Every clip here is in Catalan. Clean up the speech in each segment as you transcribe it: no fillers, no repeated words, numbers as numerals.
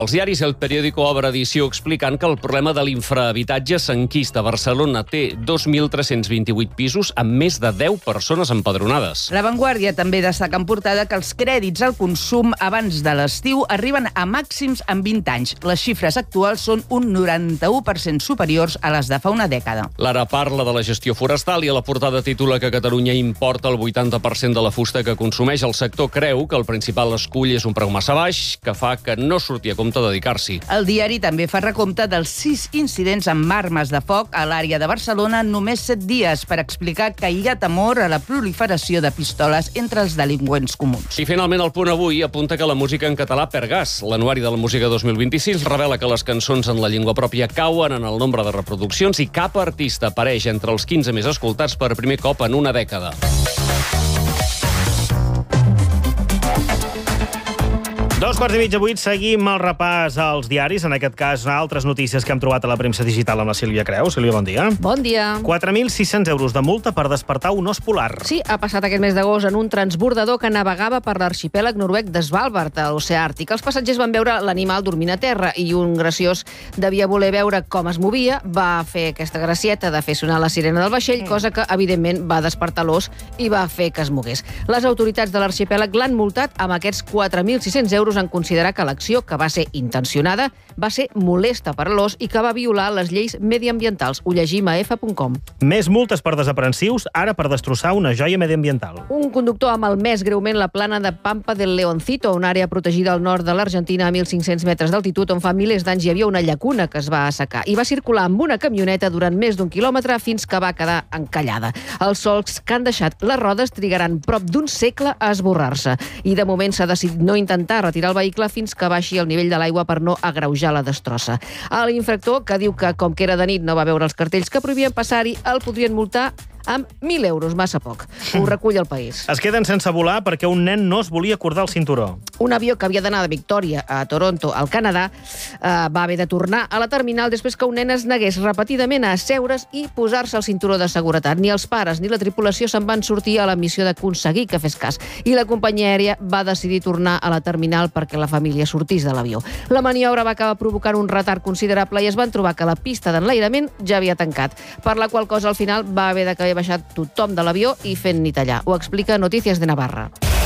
Els diaris El Periódico obre edició explicant que el problema de l'infrahabitatge s'enquista. Barcelona té 2.328 pisos amb més de 10 persones empadronades. La Vanguardia també destaca en portada que els crèdits al consum abans de l'estiu arriben a màxims en 20 anys. Les xifres actuals són un 91% superiors a les de fa una dècada. L'Ara parla de la gestió forestal i a la portada titula que Catalunya importa el 80% de la fusta que consumeix. El sector creu que el principal escull és un preu massa baix, que fa que no surti a compte de dedicar-s'hi. El diari també fa recompte dels 6 incidents amb armes de foc a l'àrea de Barcelona en només 7 dies per explicar que hi ha temor a la proliferació de pistoles entre els delinqüents comuns. I finalment el Punt Avui apunta que la música en català perd gas. L'anuari de la música 2026 revela que les cançons en la llengua pròpia cauen en el nombre de reproduccions i cap artista apareix entre els 15 més escoltats per primer cop en una dècada. Dos quarts i mig de 8, seguim el repàs als diaris, en aquest cas altres notícies que hem trobat a la premsa digital amb la Sílvia Creu. Sílvia, bon dia. Bon dia. 4.600 euros de multa per despertar un os polar. Sí, ha passat aquest mes d'agost en un transbordador que navegava per l'arxipèlag noruec de Svalbard, a l'oceà Àrtic. Els passatgers van veure l'animal dormint a terra i un graciós devia voler veure com es movia, va fer aquesta gracieta de fer sonar la sirena del vaixell, cosa que, evidentment, va despertar l'os i va fer que es mogués. Les autoritats de l'arxipèlag l'han multat amb aquests 4.600 euros en considerar que l'acció, que va ser intencionada, va ser molesta per a l'os i que va violar les lleis mediambientals. Ho llegim a f.com. Més multes per desaprensius, ara per destrossar una joia mediambiental. Un conductor ha malmès greument la plana de Pampa del Leoncito, una àrea protegida al nord de l'Argentina a 1.500 metres d'altitud, on fa milers d'anys hi havia una llacuna que es va assecar. I va circular amb una camioneta durant més d'1 quilòmetre fins que va quedar encallada. Els solcs que han deixat les rodes trigaran prop d'1 segle a esborrar-se. I de moment s'ha decidit no intentar retirar el vehicle fins que baixi el nivell de l'aigua per no agreujar la destrossa. L'infractor, que diu que com que era de nit no va veure els cartells que prohibien passar-hi, el podrien multar amb 1.000 euros, massa poc. Ho recull El País. Es queden sense volar perquè un nen no es volia acordar el cinturó. Un avió que havia d'anar de Victòria a Toronto, al Canadà, va haver de tornar a la terminal després que un nen es negués repetidament a asseure's i posar-se el cinturó de seguretat. Ni els pares ni la tripulació se'n van sortir a la missió d'aconseguir que fes cas. I la companyia aèria va decidir tornar a la terminal perquè la família sortís de l'avió. La maniobra va acabar provocant un retard considerable i es van trobar que la pista d'enlairament ja havia tancat, per la qual cosa al final va haver de baixat tothom de l'avió i fent ni tallar. Ho explica Notícies de Navarra.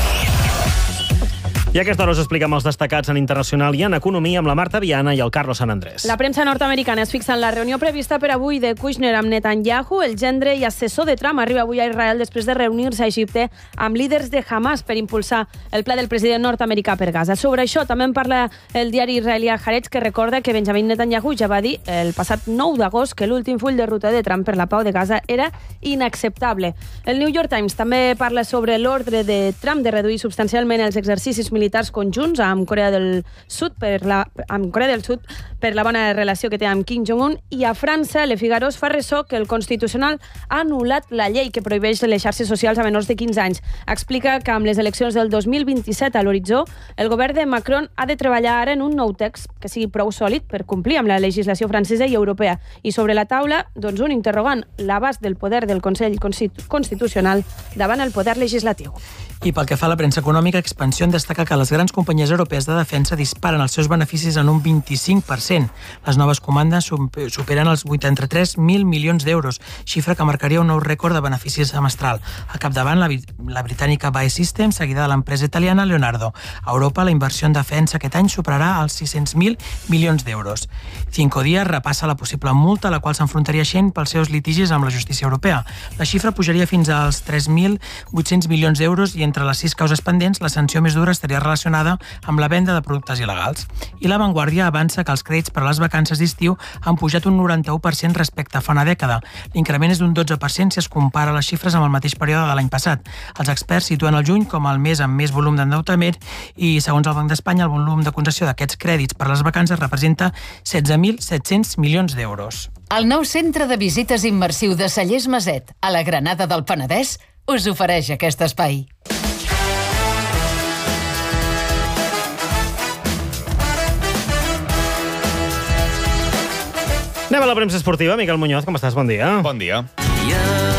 I a aquesta hora us expliquem els destacats en internacional i en economia amb la Marta Viana i el Carlos San Andrés. La premsa nord-americana es fixa en la reunió prevista per avui de Kushner amb Netanyahu. El gendre i assessor de Trump arriba avui a Israel després de reunir-se a Egipte amb líders de Hamas per impulsar el pla del president nord-americà per Gaza. Sobre això també en parla el diari israelià Haaretz, que recorda que Benjamin Netanyahu ja va dir el passat 9 d'agost que l'últim full de ruta de Trump per la pau de Gaza era inacceptable. El New York Times també parla sobre l'ordre de Trump de reduir substancialment els exercicis militars conjunts amb Corea del Sud per la bona relació que té amb Kim Jong-un, i a França Le Figaro es fa ressò que el Constitucional ha anul·lat la llei que prohibeix les xarxes socials a menors de 15 anys. Explica que amb les eleccions del 2027 a l'horitzó, el govern de Macron ha de treballar ara en un nou text que sigui prou sòlid per complir amb la legislació francesa i europea. I sobre la taula, doncs, un interrogant: l'abast del poder del Consell Constitucional davant el poder legislatiu. I pel que fa a la premsa econòmica, Expansión destaca que les grans companyies europees de defensa disparen els seus beneficis en un 25%. Les noves comandes superen els 83.000 milions d'euros, xifra que marcaria un nou rècord de beneficis semestral. Al capdavant, la britànica BAE Systems, seguida de l'empresa italiana Leonardo. A Europa, la inversió en defensa aquest any superarà els 600.000 milions d'euros. Cinco Días repassa la possible multa a la qual s'enfrontaria Shein pels seus litigis amb la justícia europea. La xifra pujaria fins als 3.800 milions d'euros i entre les 6 causes pendents, la sanció més dura estaria relacionada amb la venda de productes il·legals. I La Vanguardia avança que els crèdits per a les vacances d'estiu han pujat un 91% respecte a fa una dècada. L'increment és d'un 12% si es compara les xifres amb el mateix període de l'any passat. Els experts situen el juny com el mes amb més volum d'endeutament i, segons el Banc d'Espanya, el volum de concessió d'aquests crèdits per a les vacances representa 16.700 milions d'euros. El nou centre de visites immersiu de Cellers Maset, a la Granada del Penedès, us ofereix aquest espai. Anem a la premsa esportiva. Miquel Muñoz, com estàs? Bon dia. Bon dia.